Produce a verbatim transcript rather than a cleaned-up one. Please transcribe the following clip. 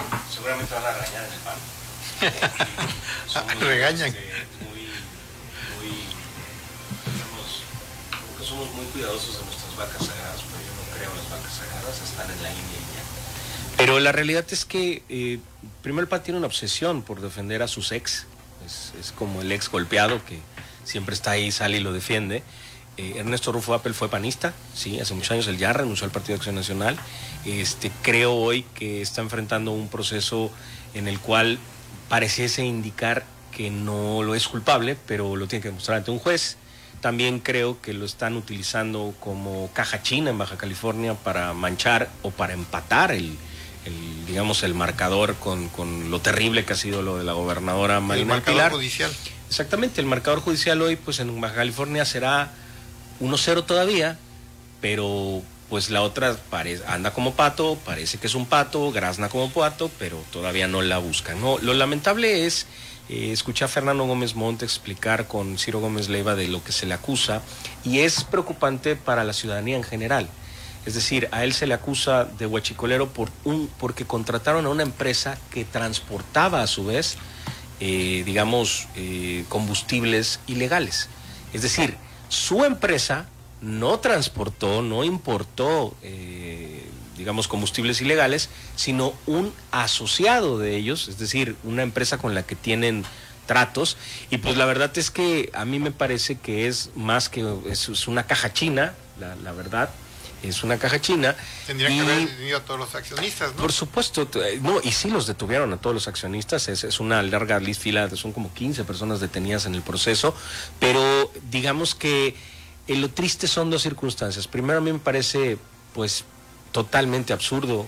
Seguramente van a regañar en el pan. Regañan. Este, muy, muy, digamos, que somos muy cuidadosos de nuestras vacas sagradas, pero yo no creo en las vacas sagradas, están en la India y ya. Pero la realidad es que, eh, primero el P A N tiene una obsesión por defender a sus ex, es, es como el ex golpeado que siempre está ahí, sale y lo defiende. Eh, Ernesto Rufo Apel fue panista, sí, hace muchos años él ya renunció al Partido de Acción Nacional. Este, creo hoy que está enfrentando un proceso en el cual pareciese indicar que no lo es culpable, pero lo tiene que demostrar ante un juez. También creo que lo están utilizando como caja china en Baja California para manchar o para empatar el, el digamos, el marcador con, con lo terrible que ha sido lo de la gobernadora Marina del Pilar. El marcador judicial. Exactamente, el marcador judicial hoy, pues en Baja California será uno cero todavía, pero pues la otra parece, anda como pato, parece que es un pato, grazna como pato, pero todavía no la buscan. No, lo lamentable es, eh, escuché a Fernando Gómez Montt explicar con Ciro Gómez Leiva de lo que se le acusa, y es preocupante para la ciudadanía en general. Es decir, a él se le acusa de huachicolero por un, porque contrataron a una empresa que transportaba a su vez, eh, digamos, eh, combustibles ilegales. Es decir, su empresa no transportó, no importó, eh, digamos, combustibles ilegales, sino un asociado de ellos, es decir, una empresa con la que tienen tratos, y pues la verdad es que a mí me parece que es más que, es, es una caja china, la, la verdad, es una caja china. Tendrían y, que haber detenido a todos los accionistas, ¿no? Por supuesto, no, y sí los detuvieron a todos los accionistas, es, es una larga fila, son como quince personas detenidas en el proceso, pero digamos que eh, lo triste son dos circunstancias. Primero, a mí me parece, pues, totalmente absurdo